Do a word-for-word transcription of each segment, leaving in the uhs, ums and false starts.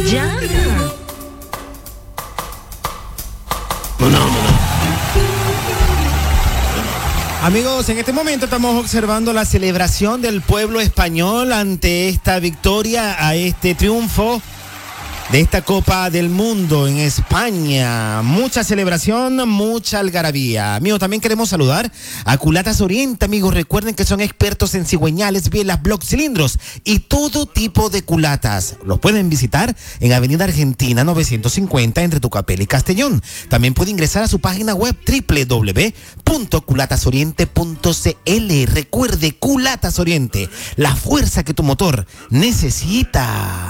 Llama. Amigos, en este momento estamos observando la celebración del pueblo español ante esta victoria, a este triunfo de esta Copa del Mundo en España. Mucha celebración, mucha algarabía. Amigos, también queremos saludar a Culatas Oriente, amigos. Recuerden que son expertos en cigüeñales, bielas, bloques, cilindros y todo tipo de culatas. Los pueden visitar en Avenida Argentina novecientos cincuenta entre Tucapel y Castellón. También puede ingresar a su página web doble u doble u doble u punto culatas oriente punto c l. Recuerde, Culatas Oriente, la fuerza que tu motor necesita.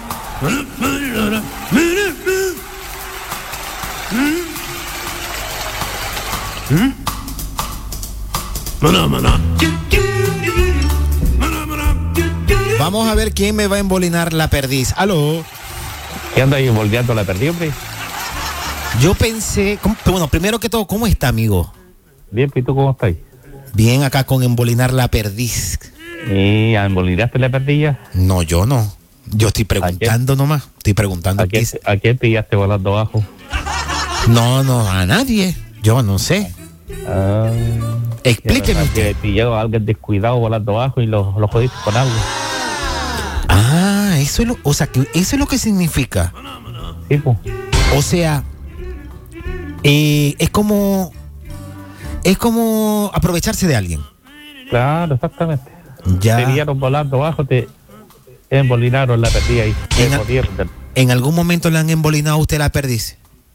Vamos a ver quién me va a embolinar la perdiz. Aló. ¿Qué anda ahí emboldeando la perdiz, hombre? Yo pensé, ¿cómo? Bueno, primero que todo, ¿cómo está, amigo? Bien, ¿y tú cómo estás? Bien, acá con embolinar la perdiz. ¿Y embolinaste la perdilla? No, yo no. Yo estoy preguntando nomás. Estoy preguntando. ¿A quién, ¿A quién pillaste volando abajo? No, no, a nadie. Yo no sé. Ah, Explíqueme usted. Que pilló a alguien descuidado volando abajo y lo, lo jodiste con algo. Ah, eso es lo, o sea, que eso es lo que significa. Sí, pues. O sea, eh, es como, es como aprovecharse de alguien. Claro, exactamente. Ya. Te pillaron volando abajo, te embolinaron la perdilla y En, te a, jodieron. ¿En algún momento le han embolinado a usted la perdiz?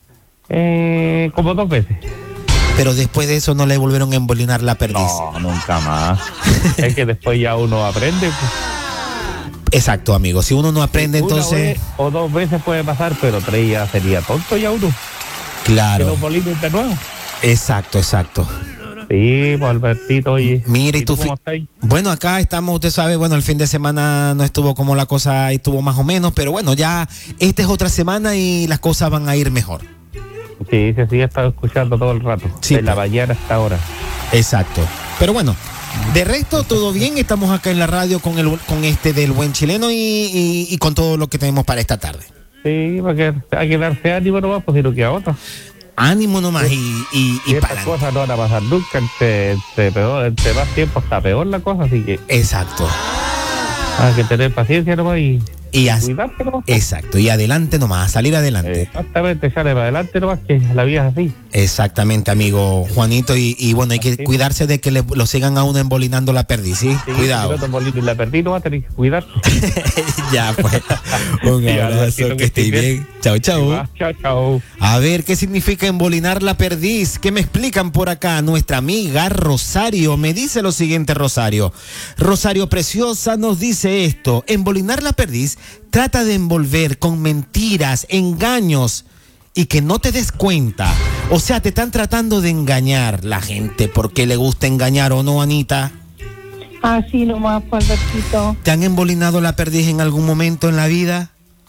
Eh, como dos veces. Pero después de eso no le volvieron a embolinar la perdiz. No, nunca más. Es que después ya uno aprende. Pues. Exacto, amigo. Si uno no aprende, Una entonces... vez o dos veces puede pasar, pero tres ya sería tonto ya uno. Claro. Que los bolines de nuevo. Exacto, exacto. Sí, pues Albertito, oye. Mire, ¿y tú? ¿Cómo estás? Bueno, acá estamos, usted sabe, bueno, el fin de semana no estuvo como la cosa, estuvo más o menos, pero bueno, ya esta es otra semana y las cosas van a ir mejor. Sí, sí, sí, he estado escuchando todo el rato. Sí, de la pues. mañana hasta ahora. Exacto. Pero bueno, de resto todo bien, estamos acá en la radio con el con este del buen chileno y, y, y con todo lo que tenemos para esta tarde. Sí, porque hay que darse ánimo nomás, pues si no queda otra. Ánimo nomás y, y, y, y para estas cosas no van a pasar nunca, entre, entre, peor, entre más tiempo está peor la cosa, así que... Exacto. Hay que tener paciencia nomás y... Y as- cuidarte nomás. Exacto, y adelante nomás, a salir adelante. Exactamente, sale para adelante nomás, que la vida es así. Exactamente, amigo Juanito, y, y bueno, hay que Así. cuidarse de que le, lo sigan a uno embolinando la perdiz, ¿sí? Sí, Cuidado. Si no te molino y la perdí, no vas a tener que cuidarte. Ya, pues. Un Sí, abrazo, Albertito, que que estés estés bien. Chao, chao. Chao, chao. A ver, ¿qué significa embolinar la perdiz? ¿Qué me explican por acá? Nuestra amiga Rosario me dice lo siguiente, Rosario. Rosario Preciosa nos dice esto. Embolinar la perdiz trata de envolver con mentiras, engaños y que no te des cuenta. O sea, te están tratando de engañar la gente porque le gusta engañar, ¿o no, Anita? Así nomás, pues, Albertito. ¿Te han embolinado la perdiz en algún momento en la vida?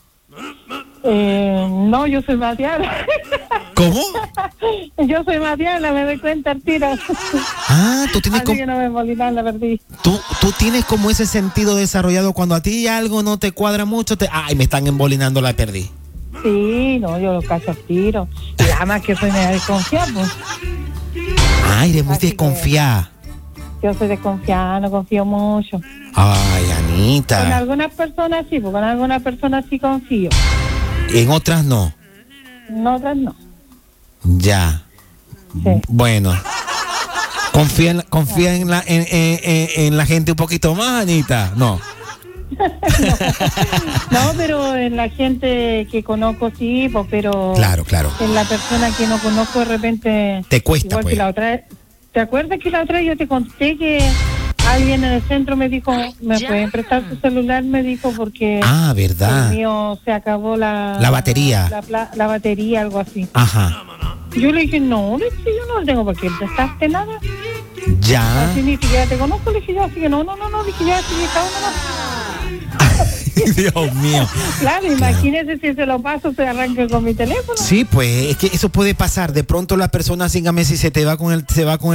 Eh, no, yo soy Matiana. ¿Cómo? Yo soy Matiana, me doy cuenta al tiro. Ah, tú tienes Así como... que no me molinan, la perdí. Tú, tú tienes como ese sentido desarrollado cuando a ti algo no te cuadra mucho, te, ay, me están embolinando la perdí. Sí, no, yo lo cacho al tiro. Y además que soy media desconfiada, pues. Ay, eres muy Así que- desconfiada. Yo soy desconfiada, no confío mucho. Ay, Con Anita. algunas personas sí, pues con algunas personas sí confío. En otras no. En otras no. Ya. Sí. Bueno. Confía en, la- confía en la en, en- en- en la gente un poquito más, Anita. No. No, pero en la gente que conozco sí, pues, pero Claro, claro. en la persona que no conozco de repente... Te cuesta, igual pues. que la otra. ¿Te acuerdas que la otra vez yo te conté que alguien en el centro me dijo, me Ya. pueden prestar su celular? Me dijo porque Ah, el verdad. mío se acabó la... La batería. La, pla- la batería, algo así. Ajá. Yo le dije, no, le dije, yo no lo tengo porque prestaste nada. Ya. Así ni siquiera te conozco, le dije yo, así que no, no, no, no, dije yo, así que cada uno más. Dios mío. Claro, imagínese si se lo paso, se arranca con mi teléfono. Sí, pues es que eso puede pasar. De pronto la persona, sígame, si se te va con el, se va con